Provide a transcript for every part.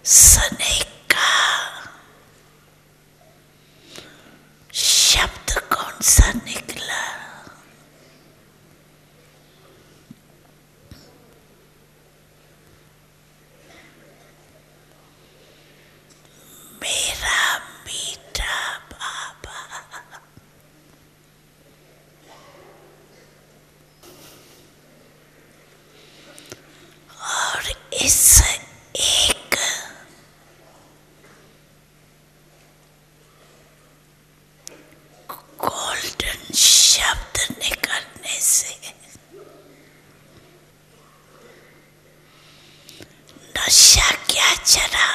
सने का शब्द कौन सा निकला? मेरा मीठा बाबा। और इस एक गोल्डन शब्द निकलने से नशा क्या चढ़ा?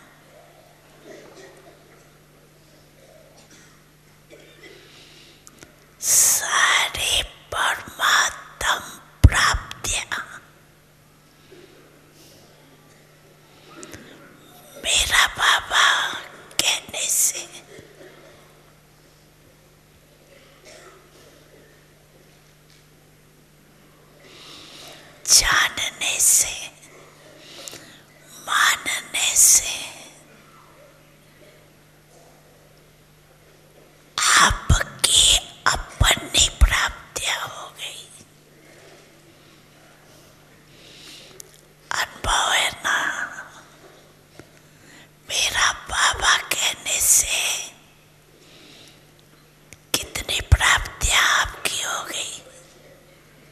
सारे परमात्म प्राप्तियां मेरा बाबा कहने से, जानने से